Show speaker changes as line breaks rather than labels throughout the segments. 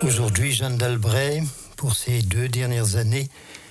Aujourd'hui, Jeanne d'Albret, pour ces 2 dernières années,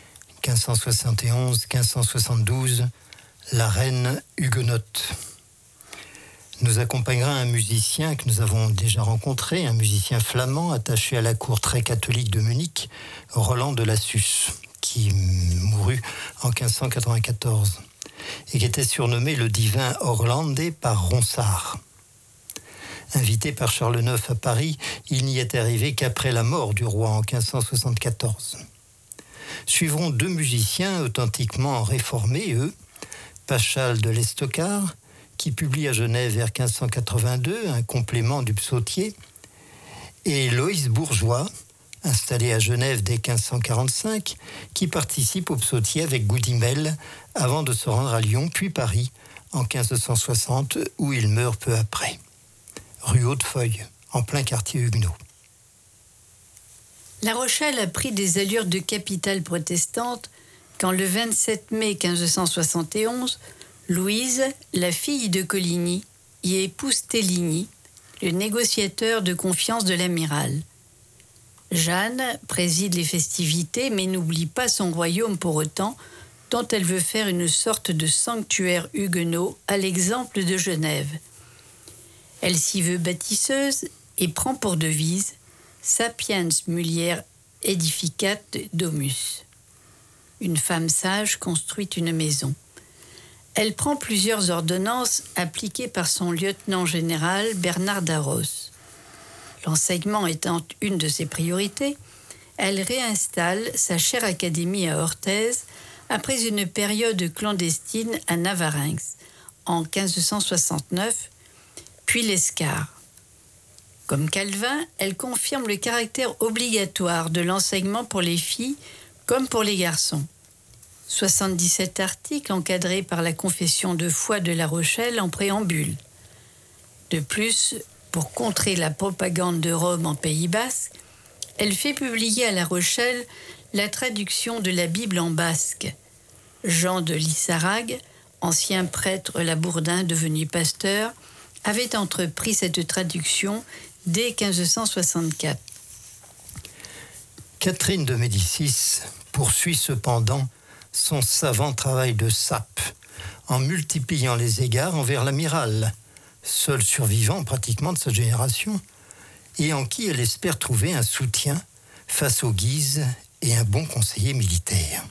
1571-1572, la reine huguenote. Nous accompagnera un musicien que nous avons déjà rencontré, un musicien flamand attaché à la cour très catholique de Munich, Roland de Lassus, qui mourut en 1594 et qui était surnommé le divin Orlandais par Ronsard. Invité par Charles IX à Paris, il n'y est arrivé qu'après la mort du roi en 1574. Suivront 2 musiciens authentiquement réformés, eux, Paschal de l'Estocard, qui publie à Genève vers 1582 un complément du psautier, et Loïs Bourgeois, installé à Genève dès 1545, qui participe au psautier avec Goudimel avant de se rendre à Lyon puis Paris en 1560, où il meurt peu après. Rue Hautefeuille, en plein quartier huguenot.
La Rochelle a pris des allures de capitale protestante quand le 27 mai 1571, Louise, la fille de Coligny, y épouse Téligny, le négociateur de confiance de l'amiral. Jeanne préside les festivités mais n'oublie pas son royaume pour autant, dont elle veut faire une sorte de sanctuaire huguenot à l'exemple de Genève. Elle s'y veut bâtisseuse et prend pour devise « Sapiens mulier edificat domus ». Une femme sage construit une maison. Elle prend plusieurs ordonnances appliquées par son lieutenant général Bernard d'Arros. L'enseignement étant une de ses priorités, elle réinstalle sa chère académie à Orthez après une période clandestine à Navarinx en 1569, puis l'Escar. Comme Calvin, elle confirme le caractère obligatoire de l'enseignement pour les filles comme pour les garçons. 77 articles encadrés par la confession de foi de La Rochelle en préambule. De plus, pour contrer la propagande de Rome en Pays basque, elle fait publier à La Rochelle la traduction de la Bible en basque. Jean de Lissarrague, ancien prêtre labourdin devenu pasteur, avait entrepris cette traduction dès 1564.
Catherine de Médicis poursuit cependant son savant travail de sape en multipliant les égards envers l'amiral, seul survivant pratiquement de sa génération, et en qui elle espère trouver un soutien face aux Guises et un bon conseiller militaire.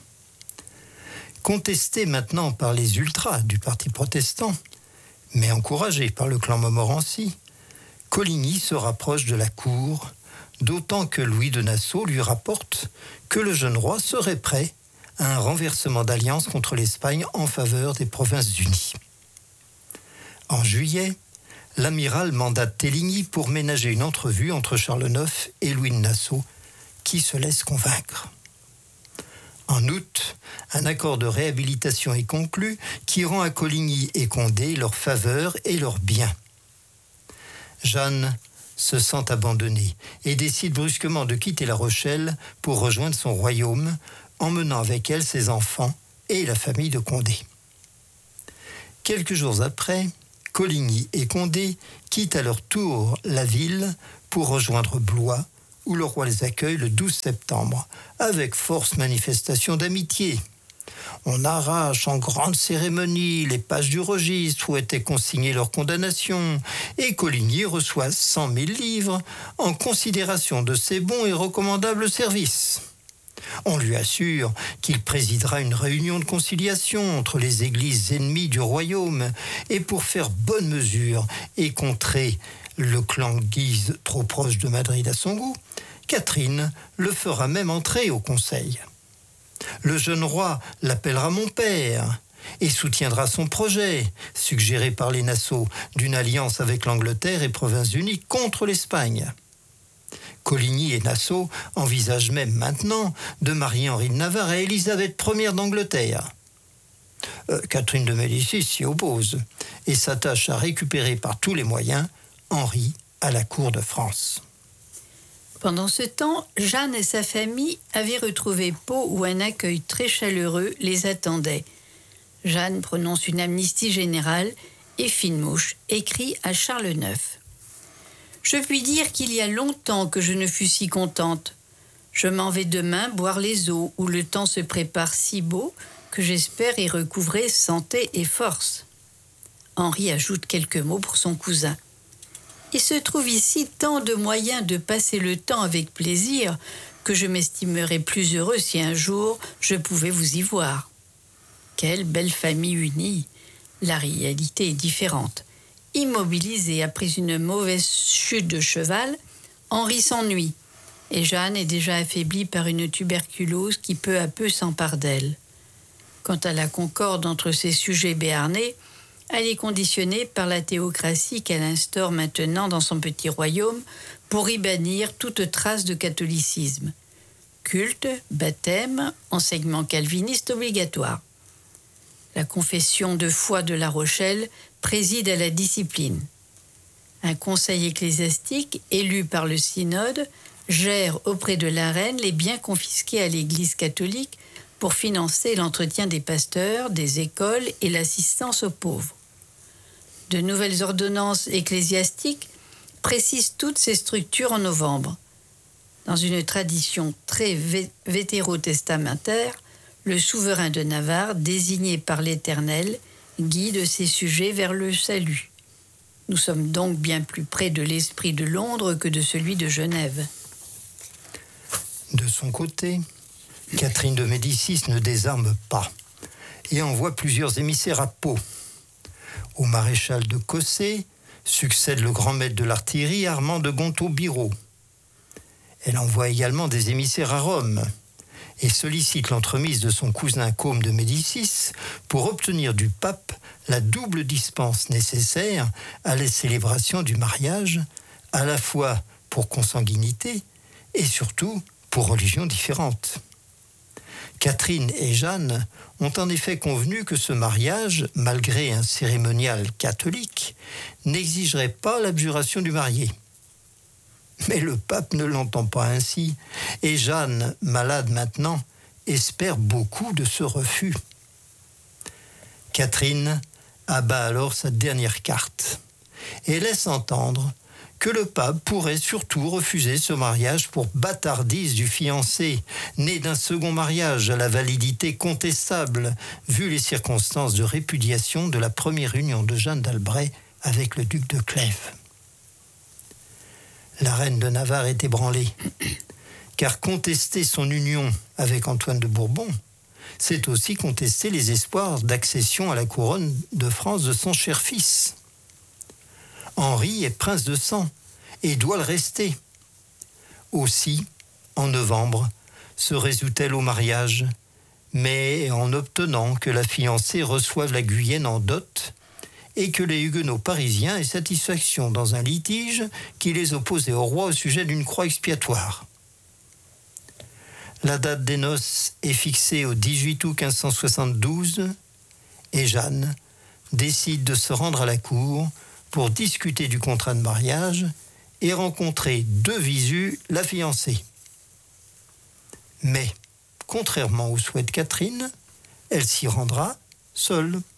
Contestée maintenant par les ultras du parti protestant, mais encouragée par le clan Montmorency, Coligny se rapproche de la cour, d'autant que Louis de Nassau lui rapporte que le jeune roi serait prêt à un renversement d'alliance contre l'Espagne en faveur des Provinces-Unies. En juillet, l'amiral mandate Téligny pour ménager une entrevue entre Charles IX et Louis de Nassau, qui se laisse convaincre. En août, un accord de réhabilitation est conclu qui rend à Coligny et Condé leur faveur et leurs biens. Jeanne se sent abandonnée et décide brusquement de quitter La Rochelle pour rejoindre son royaume, emmenant avec elle ses enfants et la famille de Condé. Quelques jours après, Coligny et Condé quittent à leur tour la ville pour rejoindre Blois, où le roi les accueille le 12 septembre, avec force manifestation d'amitié. On arrache en grande cérémonie les pages du registre où étaient consignées leurs condamnations, et Coligny reçoit 100 000 livres en considération de ses bons et recommandables services. On lui assure qu'il présidera une réunion de conciliation entre les églises ennemies du royaume, et pour faire bonne mesure et contrer le clan Guise trop proche de Madrid à son goût, Catherine le fera même entrer au conseil. Le jeune roi l'appellera mon père et soutiendra son projet, suggéré par les Nassau, d'une alliance avec l'Angleterre et Provinces-Unies contre l'Espagne. Coligny et Nassau envisagent même maintenant de marier Henri de Navarre à Élisabeth Ier d'Angleterre. Catherine de Médicis s'y oppose et s'attache à récupérer par tous les moyens Henri à la cour de France.
Pendant ce temps, Jeanne et sa famille avaient retrouvé Pau où un accueil très chaleureux les attendait. Jeanne prononce une amnistie générale et Fine-Mouche écrit à Charles IX. Je puis dire qu'il y a longtemps que je ne fus si contente. Je m'en vais demain boire les eaux, où le temps se prépare si beau que j'espère y recouvrer santé et force. » Henri ajoute quelques mots pour son cousin. « Il se trouve ici tant de moyens de passer le temps avec plaisir que je m'estimerais plus heureux si un jour je pouvais vous y voir. » Quelle belle famille unie! La réalité est différente. Immobilisé après une mauvaise chute de cheval, Henri s'ennuie et Jeanne est déjà affaiblie par une tuberculose qui peu à peu s'empare d'elle. Quant à la concorde entre ses sujets béarnais, elle est conditionnée par la théocratie qu'elle instaure maintenant dans son petit royaume pour y bannir toute trace de catholicisme. Culte, baptême, enseignement calviniste obligatoire. La confession de foi de La Rochelle préside à la discipline. Un conseil ecclésiastique, élu par le synode, gère auprès de la reine les biens confisqués à l'Église catholique pour financer l'entretien des pasteurs, des écoles et l'assistance aux pauvres. De nouvelles ordonnances ecclésiastiques précisent toutes ces structures en novembre. Dans une tradition très vétérotestamentaire, le souverain de Navarre, désigné par l'Éternel, guide ses sujets vers le salut. Nous sommes donc bien plus près de l'esprit de Londres que de celui de Genève.
De son côté, Catherine de Médicis ne désarme pas et envoie plusieurs émissaires à Pau. Au maréchal de Cossé succède le grand maître de l'artillerie Armand de Gontaut-Biraud. Elle envoie également des émissaires à Rome et sollicite l'entremise de son cousin Côme de Médicis pour obtenir du pape la double dispense nécessaire à la célébration du mariage, à la fois pour consanguinité et surtout pour religions différentes. Catherine et Jeanne ont en effet convenu que ce mariage, malgré un cérémonial catholique, n'exigerait pas l'abjuration du marié. Mais le pape ne l'entend pas ainsi, et Jeanne, malade maintenant, espère beaucoup de ce refus. Catherine abat alors sa dernière carte et laisse entendre que le pape pourrait surtout refuser ce mariage pour bâtardise du fiancé, né d'un second mariage à la validité contestable, vu les circonstances de répudiation de la première union de Jeanne d'Albret avec le duc de Clèves. La reine de Navarre est ébranlée, car contester son union avec Antoine de Bourbon, c'est aussi contester les espoirs d'accession à la couronne de France de son cher fils. Henri est prince de sang et doit le rester. Aussi, en novembre, se résout-elle au mariage, mais en obtenant que la fiancée reçoive la Guyenne en dot et que les huguenots parisiens aient satisfaction dans un litige qui les opposait au roi au sujet d'une croix expiatoire. La date des noces est fixée au 18 août 1572 et Jeanne décide de se rendre à la cour pour discuter du contrat de mariage et rencontrer de visu la fiancée. Mais, contrairement au souhait de Catherine, elle s'y rendra seule.